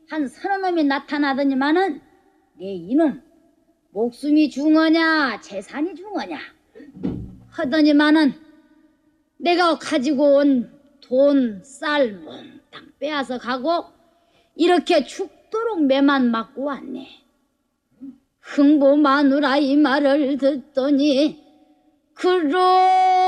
한 서너 놈이 나타나더니만은 내 이놈 목숨이 중하냐 재산이 중하냐 하더니만은 내가 가지고 온 돈, 쌀 몽땅 빼앗아 가고 이렇게 죽도록 매만 맞고 왔네. 흥부 마누라 이 말을 듣더니 그러